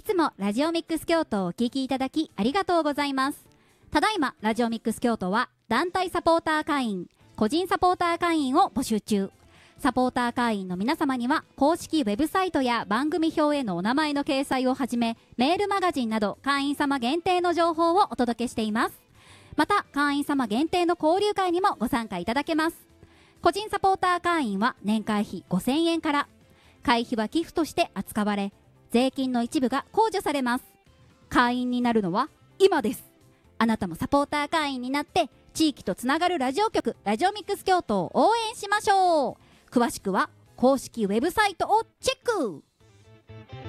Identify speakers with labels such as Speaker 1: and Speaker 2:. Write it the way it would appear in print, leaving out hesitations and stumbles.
Speaker 1: つもラジオミックス京都をお聞きいただきありがとうございます。ただいまラジオミックス京都は団体サポーター会員、個人サポーター会員を募集中。サポーター会員の皆様には公式ウェブサイトや番組表へのお名前の掲載をはじめ、メールマガジンなど会員様限定の情報をお届けしています。また会員様限定の交流会にもご参加いただけます。個人サポーター会員は年会費5000円から、会費は寄付として扱われ、税金の一部が控除されます。会員になるのは今です。あなたもサポーター会員になって地域とつながるラジオ局ラジオミックス京都を応援しましょう。詳しくは公式ウェブサイトをチェック。